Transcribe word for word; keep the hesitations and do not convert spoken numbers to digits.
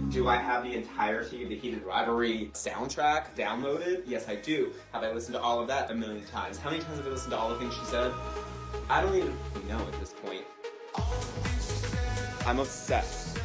Do I have the entirety of the Heated Rivalry soundtrack downloaded? Yes, I do. Have I listened to all of that? A million times. How many times have I listened to all the things she said? I don't even know at this point. I'm obsessed.